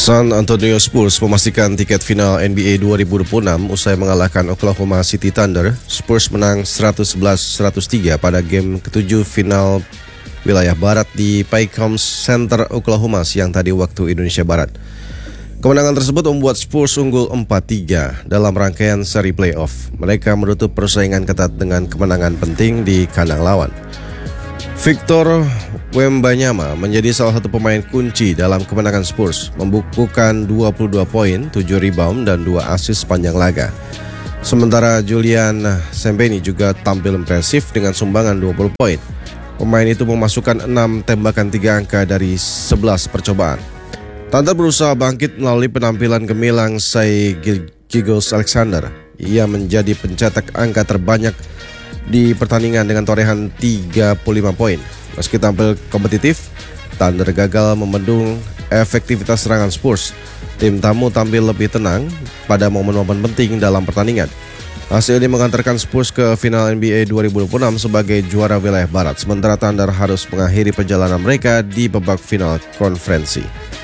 San Antonio Spurs memastikan tiket final NBA 2026 usai mengalahkan Oklahoma City Thunder. Spurs menang 111-103 pada game ke-7 final wilayah Barat di Paycom Center, Oklahoma siang tadi waktu Indonesia Barat. Kemenangan tersebut membuat Spurs unggul 4-3 dalam rangkaian seri playoff. Mereka menutup persaingan ketat dengan kemenangan penting di kandang lawan. Victor Wembanyama menjadi salah satu pemain kunci dalam kemenangan Spurs, membukukan 22 poin, 7 rebound, dan 2 assist sepanjang laga. Sementara Julian Sembeni juga tampil impresif dengan sumbangan 20 poin. Pemain itu memasukkan 6 tembakan 3 angka dari 11 percobaan. Thunder berusaha bangkit melalui penampilan gemilang Shai Gilgeous-Alexander. Ia menjadi pencetak angka terbanyak di pertandingan dengan torehan 35 poin. Meski tampil kompetitif, Thunder gagal membendung efektivitas serangan Spurs. Tim tamu tampil lebih tenang pada momen-momen penting dalam pertandingan. Hasil ini mengantarkan Spurs ke final NBA 2026 sebagai juara wilayah Barat, sementara Thunder harus mengakhiri perjalanan mereka di babak final konferensi.